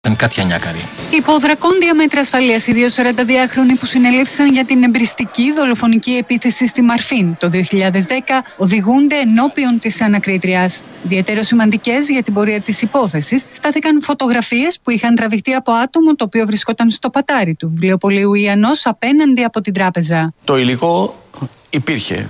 Υπό δρακόντια μέτρα ασφαλείας, οι δύο 42χρονοι που συνελήφθησαν για την εμπριστική δολοφονική επίθεση στη Μαρφίν το 2010 οδηγούνται ενώπιον της ανακρίτριας. Ιδιαίτερα σημαντικές για την πορεία της υπόθεσης στάθηκαν φωτογραφίες που είχαν τραβηχτεί από άτομο το οποίο βρισκόταν στο πατάρι του βιβλιοπωλείου Ιαννός απέναντι από την τράπεζα. Το υλικό υπήρχε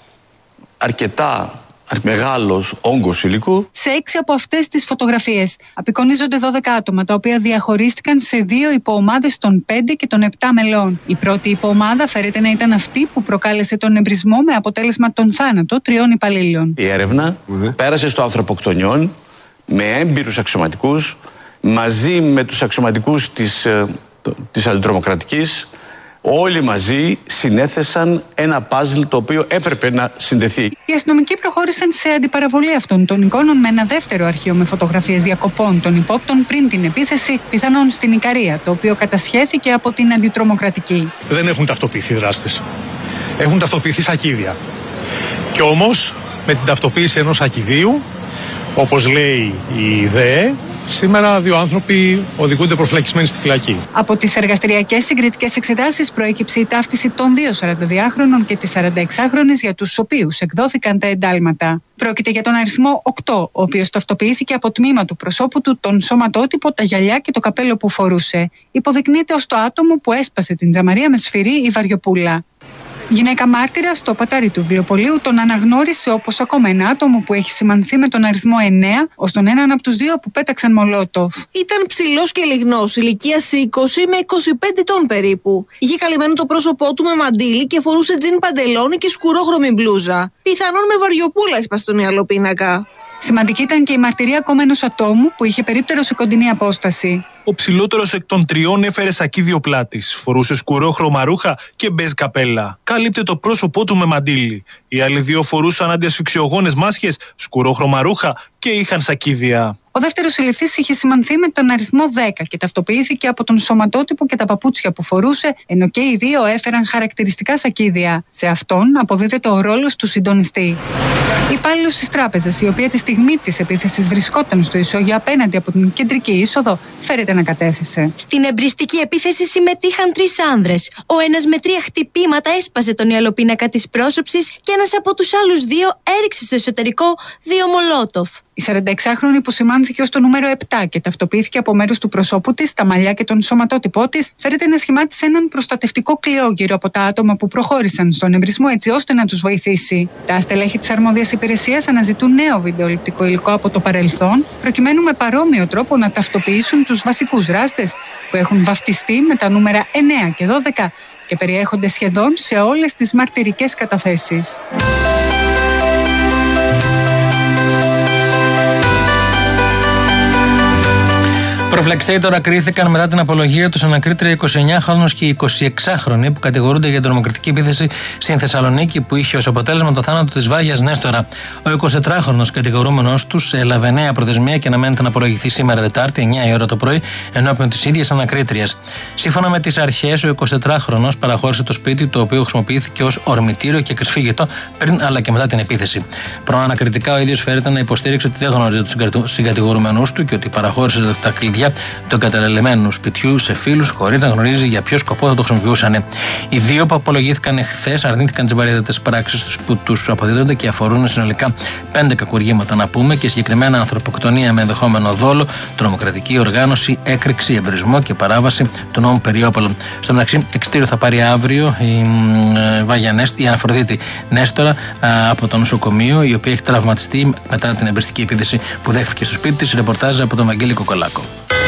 αρκετά μεγάλος όγκος υλικού. Σε 6 από αυτές τις φωτογραφίες απεικονίζονται 12 άτομα, τα οποία διαχωρίστηκαν σε 2 υποομάδες των 5 και των 7 μελών. Η πρώτη υποομάδα φέρεται να ήταν αυτή που προκάλεσε τον εμπρισμό με αποτέλεσμα τον θάνατο 3 υπαλλήλων. Η έρευνα πέρασε στο ανθρωποκτονιόν με έμπειρους αξιωματικούς, μαζί με τους αξιωματικούς της αντιτρομοκρατικής. Όλοι μαζί συνέθεσαν ένα παζλ το οποίο έπρεπε να συνδεθεί. Οι αστυνομικοί προχώρησαν σε αντιπαραβολή αυτών των εικόνων με ένα δεύτερο αρχείο με φωτογραφίες διακοπών των υπόπτων πριν την επίθεση, πιθανόν στην Ικαρία, το οποίο κατασχέθηκε από την αντιτρομοκρατική. Δεν έχουν ταυτοποιηθεί δράστες. Έχουν ταυτοποιηθεί σακίδια. Κι όμως, με την ταυτοποίηση ενός σακιδίου, όπως λέει η ΔΕΕ, σήμερα 2 άνθρωποι οδηγούνται προφυλακισμένοι στη φυλακή. Από τις εργαστηριακές συγκριτικές εξετάσεις προέκυψε η ταύτιση των 2 42χρονων και της 46χρονης για τους οποίους εκδόθηκαν τα εντάλματα. Πρόκειται για τον αριθμό 8, ο οποίος ταυτοποιήθηκε από τμήμα του προσώπου του, τον σωματότυπο, τα γυαλιά και το καπέλο που φορούσε. Υποδεικνύεται ως το άτομο που έσπασε την τζαμαρία με σφυρί ή βαριοπούλα. Γυναίκα μάρτυρα στο πατάρι του βιβλιοπωλείου τον αναγνώρισε όπως ακόμα ένα άτομο που έχει σημανθεί με τον αριθμό 9 ως τον έναν από τους 2 που πέταξαν μολότοφ. Ήταν ψηλός και λιγνός, ηλικίας 20 με 25 ετών περίπου. Είχε καλυμμένο το πρόσωπό του με μαντίλι και φορούσε τζιν παντελόνι και σκουρόχρωμη μπλούζα. Πιθανόν με βαριοπούλα έσπασε τον ιαλοπίνακα. Σημαντική ήταν και η μαρτυρία ακόμα ενός ατόμου που είχε περίπτερο σε κοντινή απόσταση. Ο ψηλότερος εκ των 3 έφερε σακίδιο πλάτης, φορούσε σκουρόχρωμα ρούχα και μπεζ καπέλα. Κάλυπτε το πρόσωπό του με μαντίλι. Οι άλλοι 2 φορούσαν αντιασφυξιογόνες μάσχες, σκουρόχρωμα ρούχα και είχαν σακίδια. Ο δεύτερος συλληφθής είχε σημανθεί με τον αριθμό 10 και ταυτοποιήθηκε από τον σωματότυπο και τα παπούτσια που φορούσε, ενώ και οι 2 έφεραν χαρακτηριστικά σακίδια. Σε αυτόν αποδίδεται ο ρόλος του συντονιστή. Η υπάλληλος της τράπεζας, η οποία τη στιγμή της επίθεσης βρισκόταν στο ισόγειο απέναντι από την κεντρική είσοδο, φέρεται να κατέθεσε. Στην εμπριστική επίθεση συμμετείχαν 3 άνδρες. Ο ένας με 3 χτυπήματα έσπασε τον ιαλοπίνακα της πρόσωψης και ένας από τους άλλους 2 έριξε στο εσωτερικό 2 μολότοφ. Η 46χρονη που σημάνθηκε ως το νούμερο 7 και ταυτοποιήθηκε από μέρους του προσώπου της, τα μαλλιά και τον σωματότυπό της, φέρεται να σχημάτισε έναν προστατευτικό κλειό γύρω από τα άτομα που προχώρησαν στον εμπρισμό έτσι ώστε να τους βοηθήσει. Τα στελέχη της αρμόδιας υπηρεσίας αναζητούν νέο βιντεοληπτικό υλικό από το παρελθόν, προκειμένου με παρόμοιο τρόπο να ταυτοποιήσουν τους βασικούς δράστες που έχουν βαφτιστεί με τα νούμερα 9 και 12 και περιέχονται σχεδόν σε όλες τις μαρτυρικές καταθέσεις. Προφυλακιστέοι τώρα κρίθηκαν μετά την απολογία τους ανακρίτρια 29χρονος και 26χρονοι που κατηγορούνται για τρομοκρατική επίθεση στην Θεσσαλονίκη που είχε ως αποτέλεσμα το θάνατο της Βάγιας Νέστορα. Ο 24χρονος κατηγορούμενος τους έλαβε νέα προθεσμία και αναμένεται να απολογηθεί σήμερα Δετάρτη, 9 η ώρα το πρωί, ενώπιον της ίδιας ανακρίτριας. Σύμφωνα με τις αρχές, ο 24χρονος παραχώρησε το σπίτι, το οποίο χρησιμοποιήθηκε ως ορμητήριο και κρυσφύγετο πριν αλλά και μετά την επίθεση. Προανακριτικά, ο ίδιος φέρεται να υποστήριξε ότι δεν γνώριζε τους συγκατηγορούμενους του και ότι παραχώρησε τα κλειδιά του εγκαταλελειμμένου σπιτιού σε φίλους χωρίς να γνωρίζει για ποιο σκοπό θα το χρησιμοποιούσαν. Οι 2 που απολογήθηκαν χθες αρνήθηκαν τις βαρύτατες πράξεις που τους αποδίδονται και αφορούν συνολικά 5 κακουργήματα, να πούμε, και συγκεκριμένα ανθρωποκτονία με ενδεχόμενο δόλο, τρομοκρατική οργάνωση, έκρηξη, εμπρισμό και παράβαση του νόμου Περιόπολων. Στο μεταξύ, εξιτήριο θα πάρει αύριο η Αναφροδίτη Νέστορα από το νοσοκομείο, η οποία έχει τραυματιστεί μετά την εμπριστική επίθεση που δέχθηκε στο σπίτι της. Ρεπορτάζ από τον Βαγγέλη Κοκολάκο.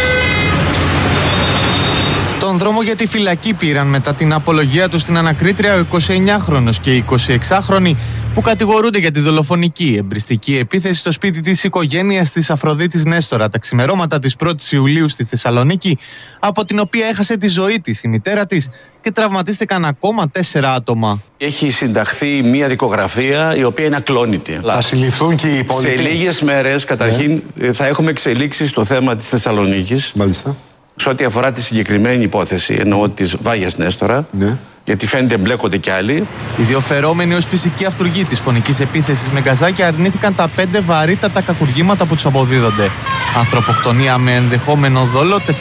Τον δρόμο για τη φυλακή πήραν μετά την απολογία του στην ανακρίτρια ο 29χρονος και η 26χρονη που κατηγορούνται για τη δολοφονική εμπριστική επίθεση στο σπίτι της οικογένειας της Αφροδίτης Νέστορα τα ξημερώματα της 1ης Ιουλίου στη Θεσσαλονίκη, από την οποία έχασε τη ζωή της η μητέρα της και τραυματίστηκαν ακόμα 4 άτομα. Έχει συνταχθεί μια δικογραφία η οποία είναι ακλόνητη. Θα συλληφθούν και οι υπόλοιποι. Σε λίγες μέρες, καταρχήν, θα έχουμε εξελίξει στο θέμα της Θεσσαλονίκης. Μάλιστα. Σε ό,τι αφορά τη συγκεκριμένη υπόθεση, εννοώ της Βάγιας Νέστορα, γιατί φαίνεται εμπλέκονται κι άλλοι. Οι δύο φερόμενοι ως φυσικοί αυτούργοι της φωνικής επίθεσης με γκαζάκι αρνήθηκαν τα 5 βαρύτατα κακουργήματα που τους αποδίδονται. Ανθρωποκτονία με ενδεχόμενο δόλο,